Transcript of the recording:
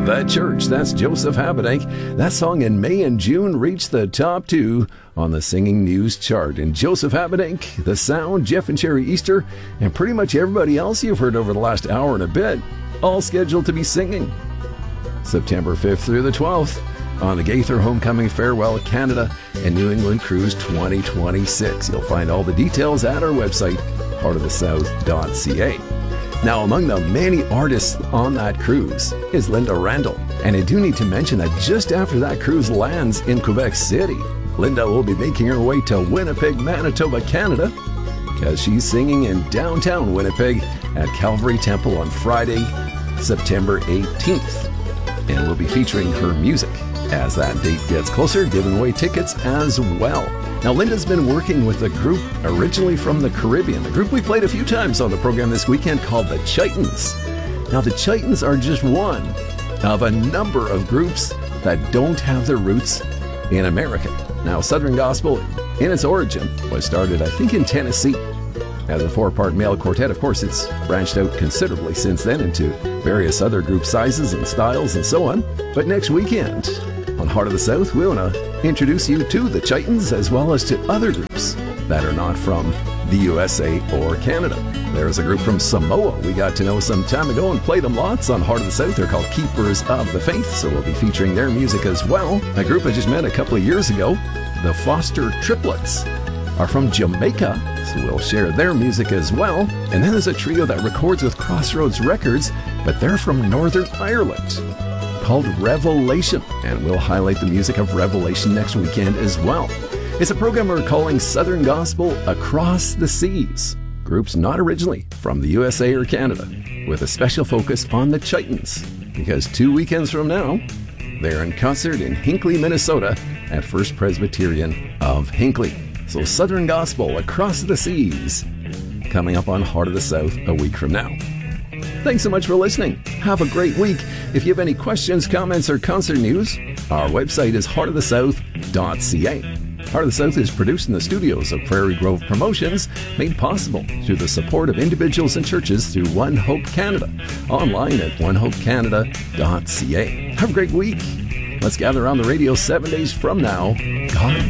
The Church, that's Joseph Habedank. That song in May and June reached the top 2 on the Singing News chart. And Joseph Habedank, The Sound, Jeff and Sherry Easter, and pretty much everybody else you've heard over the last hour and a bit, all scheduled to be singing. September 5th through the 12th on the Gaither Homecoming Farewell Canada and New England Cruise 2026. You'll find all the details at our website, heartofthesouth.ca. Now, among the many artists on that cruise is Linda Randall. And I do need to mention that just after that cruise lands in Quebec City, Linda will be making her way to Winnipeg, Manitoba, Canada, because she's singing in downtown Winnipeg at Calvary Temple on Friday, September 18th. And we'll be featuring her music as that date gets closer, giving away tickets as well. Now, Linda's been working with a group originally from the Caribbean, a group we played a few times on the program this weekend called the Chitons. Now, the Chitons are just one of a number of groups that don't have their roots in America. Now, Southern Gospel, in its origin, was started, I think, in Tennessee as a 4-part male quartet. Of course, it's branched out considerably since then into various other group sizes and styles and so on. But next weekend, on Heart of the South, we want to introduce you to the Chitons as well as to other groups that are not from the USA or Canada. There's a group from Samoa we got to know some time ago and played them lots on Heart of the South. They're called Keepers of the Faith, so we'll be featuring their music as well. A group I just met a couple of years ago, the Foster Triplets, are from Jamaica, so we'll share their music as well. And then there's a trio that records with Crossroads Records, but they're from Northern Ireland, called Revelation, and we'll highlight the music of Revelation next weekend as well. It's a program we're calling Southern Gospel Across the Seas. Groups not originally from the USA or Canada, with a special focus on the Chitons, because 2 weekends from now, they're in concert in Hinckley, Minnesota at First Presbyterian of Hinckley. So Southern Gospel Across the Seas, coming up on Heart of the South a week from now. Thanks so much for listening. Have a great week. If you have any questions, comments, or concert news, our website is heartofthesouth.ca. Heart of the South is produced in the studios of Prairie Grove Promotions, made possible through the support of individuals and churches through One Hope Canada, online at onehopecanada.ca. Have a great week. Let's gather on the radio 7 days from now. God